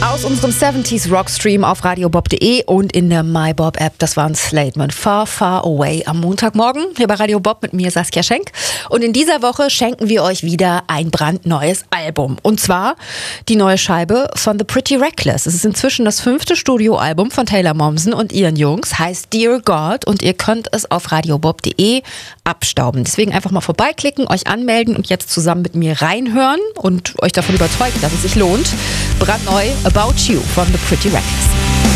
Aus unserem 70s Rockstream auf radiobob.de und in der MyBob App. Das war ein Slatement Far, Far Away am Montagmorgen hier bei Radio Bob mit mir Saskia Schenk. Und in dieser Woche schenken wir euch wieder ein brandneues Album. Und zwar die neue Scheibe von The Pretty Reckless. Es ist inzwischen das 5. Studioalbum von Taylor Momsen und ihren Jungs. Heißt Dear God und ihr könnt es auf radiobob.de abstauben. Deswegen einfach mal vorbeiklicken, euch anmelden und jetzt zusammen mit mir reinhören und euch davon überzeugen, dass es sich lohnt. Brandneu About You von The Pretty Reckless.